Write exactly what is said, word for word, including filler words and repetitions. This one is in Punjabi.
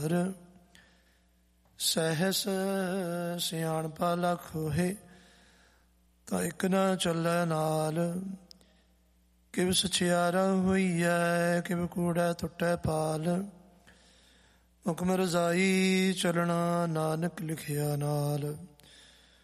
ਹਰ ਸਹਿਸ ਸਿਆਣਪਾ ਲੱਖ ਹੋਏ ਤਾਂ ਇੱਕ ਨਾ ਚੱਲੈ ਨਾਲ। ਕਿਵ ਸਚਿਆਰਾ ਹੋਈਐ ਕਿਵ ਕੂੜੈ ਟੁੱਟੈ ਪਾਲ। ਹੁਕਮ ਰਜ਼ਾਈ ਚੱਲਣਾ ਨਾਨਕ ਲਿਖਿਆ ਨਾਲ।